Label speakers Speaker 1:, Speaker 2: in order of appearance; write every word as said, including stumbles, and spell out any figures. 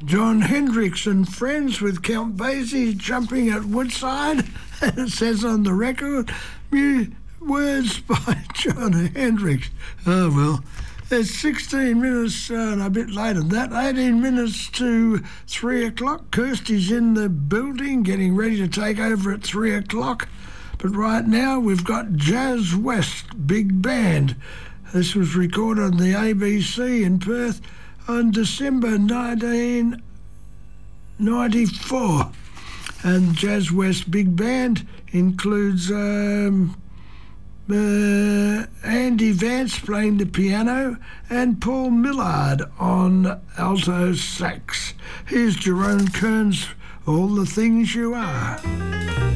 Speaker 1: John Hendricks and Friends with Count Basie jumping at Woodside. And it says on the record, mu- words by John Hendricks. Oh, well, it's sixteen minutes uh, and a bit later than that. eighteen minutes to three o'clock. Kirsty's in the building getting ready to take over at three o'clock. But right now we've got Jazz West Big Band. This was recorded on the A B C in Perth on December nineteen ninety-four. And Jazz West Big Band includes um, uh, Andy Vance playing the piano and Paul Millard on alto sax. Here's Jerome Kern's All the Things You Are.